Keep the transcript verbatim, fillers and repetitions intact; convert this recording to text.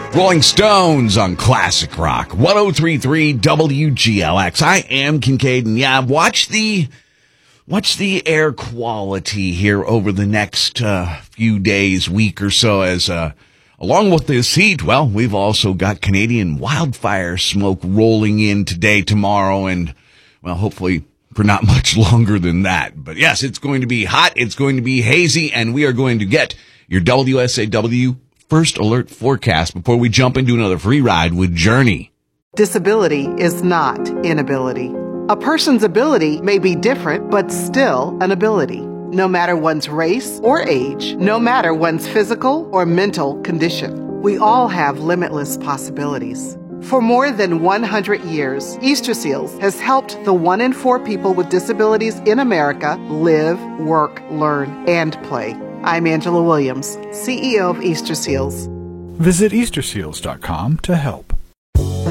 Rolling Stones on Classic Rock, ten thirty-three W G L X. I am Kincaid, and yeah, watch the watch the air quality here over the next uh, few days, week or so, as uh, along with this heat, well, we've also got Canadian wildfire smoke rolling in today, tomorrow, and, well, hopefully for not much longer than that. But yes, it's going to be hot, it's going to be hazy, and we are going to get your W S A W First Alert forecast before we jump into another free ride with Journey. Disability is not inability. A person's ability may be different, but still an ability. No matter one's race or age, no matter one's physical or mental condition, we all have limitless possibilities. For more than one hundred years, Easter Seals has helped the one in four people with disabilities in America live, work, learn, and play. I'm Angela Williams, C E O of Easter Seals. Visit Easter Seals dot com to help.